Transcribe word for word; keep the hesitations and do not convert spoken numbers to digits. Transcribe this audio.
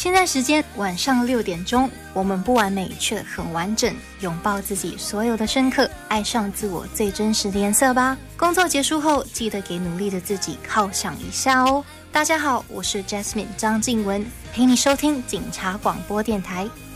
现在时间晚上六点钟，我们不完美却很完整，拥抱自己所有的深刻，爱上自我最真实的颜色吧。工作结束后，记得给努力的自己犒赏一下哦。大家好，我是 Jasmine 张静雯，陪你收听警察广播电台。